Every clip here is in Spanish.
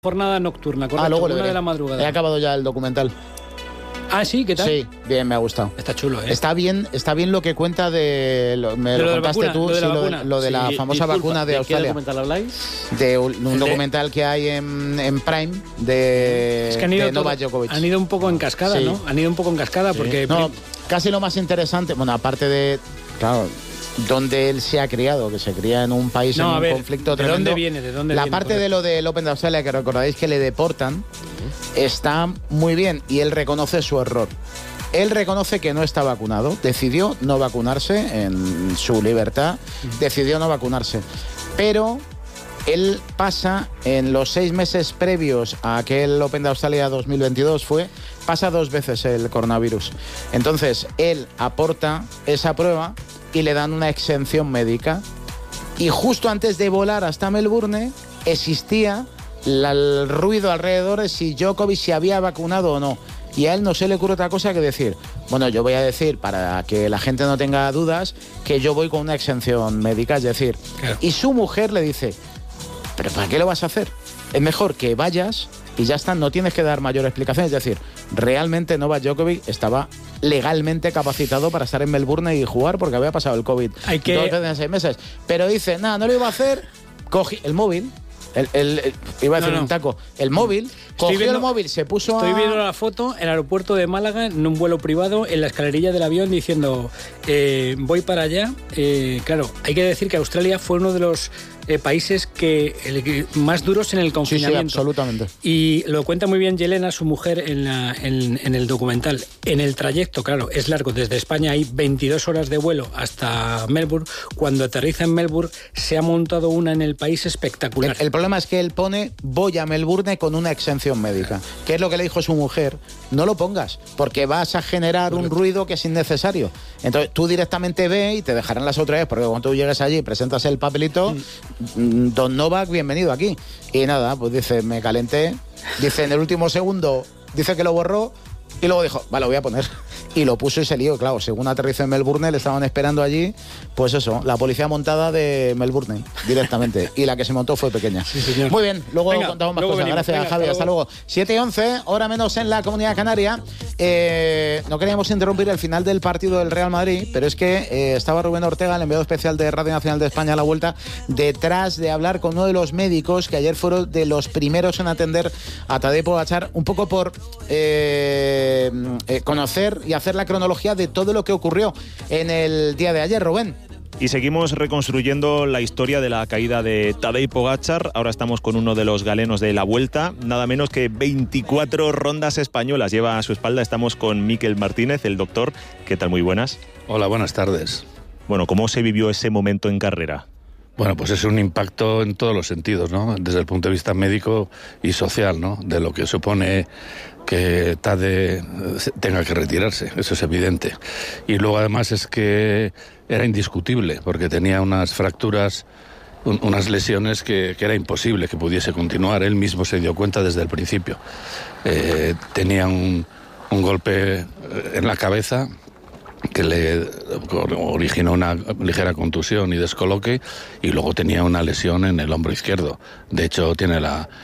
Jornada nocturna, correcto, luego una de la madrugada. He acabado ya el documental. Ah, sí, ¿qué tal? Sí, bien, me ha gustado. Está chulo, ¿eh? Está bien lo que cuenta de... me lo contaste tú, lo de la famosa vacuna de Australia. ¿De qué documental habláis? De un documental que hay en Prime de Novak Djokovic. Han ido un poco en cascada, sí. ¿no? Han ido un poco en cascada porque... No, casi lo más interesante, bueno, aparte de... Claro, donde él se ha criado, que se cría en un país en un conflicto tremendo. ¿De dónde viene? La parte de lo del Open de Australia, que recordáis que le deportan, está muy bien y él reconoce su error. Él reconoce que no está vacunado, decidió no vacunarse en su libertad, decidió no vacunarse. Pero él pasa, en los 6 meses previos a aquel Open de Australia 2022 pasa 2 veces el coronavirus. Entonces, él aporta esa prueba y le dan una exención médica. Y justo antes de volar hasta Melbourne existía el ruido alrededor de si Djokovic se había vacunado o no. Y a él no se le ocurre otra cosa que decir, bueno, yo voy a decir, para que la gente no tenga dudas, que yo voy con una exención médica, es decir, claro. Y su mujer le dice, ¿pero para qué lo vas a hacer? Es mejor que vayas y ya está, no tienes que dar mayor explicación. Es decir, realmente Novak Djokovic estaba legalmente capacitado para estar en Melbourne y jugar porque había pasado el COVID 2 veces en 6 meses. Pero dice, nada, no lo iba a hacer, cogí el móvil, iba a decir un taco, el móvil, cogió el móvil, se puso Estoy viendo la foto en el aeropuerto de Málaga, en un vuelo privado, en la escalerilla del avión, diciendo, voy para allá. Claro, hay que decir que Australia fue uno de los países más duros en el confinamiento. Sí, absolutamente. Y lo cuenta muy bien Yelena, su mujer, en el documental. En el trayecto, claro, es largo. Desde España hay 22 horas de vuelo hasta Melbourne. Cuando aterriza en Melbourne, se ha montado una en el país espectacular. El problema es que él pone, voy a Melbourne con una exención médica. ¿Qué es lo que le dijo su mujer? No lo pongas, porque vas a generar un ruido que es innecesario. Entonces, tú directamente ve y te dejarán las otras veces, porque cuando tú llegues allí, presentas el papelito... Don Novak, bienvenido aquí. Y nada, pues dice, me calenté. Dice, en el último segundo, dice que lo borró. Y luego dijo, vale, lo voy a poner. Y lo puso y se lió. Claro, según aterrizó en Melbourne, le estaban esperando allí, pues eso, la policía montada de Melbourne, directamente. Y la que se montó fue pequeña. Sí, señor. Muy bien, luego contamos más cosas. Venimos. Gracias, Javi. Hasta luego. 7:11, hora menos en la Comunidad Canaria. No queríamos interrumpir el final del partido del Real Madrid, pero es que estaba Rubén Ortega, el enviado especial de Radio Nacional de España a la vuelta, detrás de hablar con uno de los médicos que ayer fueron de los primeros en atender a Tadej Pogačar, un poco por conocer y hacer la cronología de todo lo que ocurrió en el día de ayer, Rubén. Y seguimos reconstruyendo la historia de la caída de Tadej Pogačar. Ahora estamos con uno de los galenos de la Vuelta. Nada menos que 24 rondas españolas lleva a su espalda. Estamos con Miquel Martínez, el doctor. ¿Qué tal? Muy buenas. Hola, buenas tardes. Bueno, ¿cómo se vivió ese momento en carrera? Bueno, pues es un impacto en todos los sentidos, ¿no? Desde el punto de vista médico y social, ¿no? De lo que supone que Tadej tenga que retirarse, eso es evidente. Y luego además es que era indiscutible, porque tenía unas fracturas, unas lesiones que era imposible que pudiese continuar. Él mismo se dio cuenta desde el principio. Tenía un golpe en la cabeza que le originó una ligera contusión y descoloque, y luego tenía una lesión en el hombro izquierdo. De hecho, tiene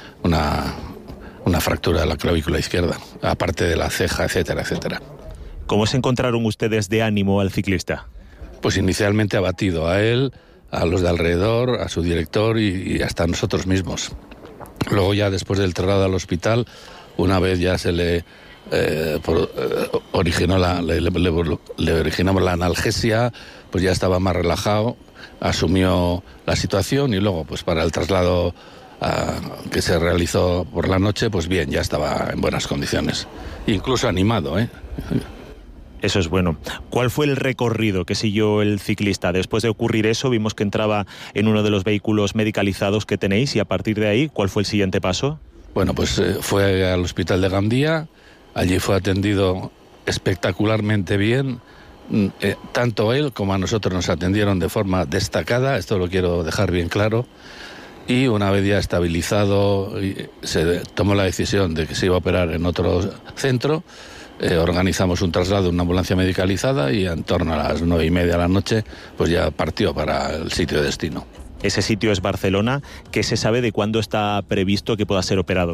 una fractura de la clavícula izquierda, aparte de la ceja, etcétera, etcétera. ¿Cómo se encontraron ustedes de ánimo al ciclista? Pues inicialmente abatido, a él, a los de alrededor, a su director y hasta a nosotros mismos. Luego ya después del traslado al hospital, una vez ya se le originamos la analgesia, pues ya estaba más relajado, asumió la situación y luego pues para el traslado que se realizó por la noche, pues bien, ya estaba en buenas condiciones, incluso animado, Eso es bueno. ¿Cuál fue el recorrido que siguió el ciclista? Después de ocurrir eso, vimos que entraba en uno de los vehículos medicalizados que tenéis, y a partir de ahí, ¿cuál fue el siguiente paso? Bueno, pues fue al hospital de Gandía. Allí fue atendido espectacularmente bien. Tanto él como a nosotros nos atendieron de forma destacada, esto lo quiero dejar bien claro. Y una vez ya estabilizado, se tomó la decisión de que se iba a operar en otro centro. Organizamos un traslado, una ambulancia medicalizada, y en torno a las 9:30 de la noche, pues ya partió para el sitio de destino. Ese sitio es Barcelona. ¿Qué se sabe de cuándo está previsto que pueda ser operado?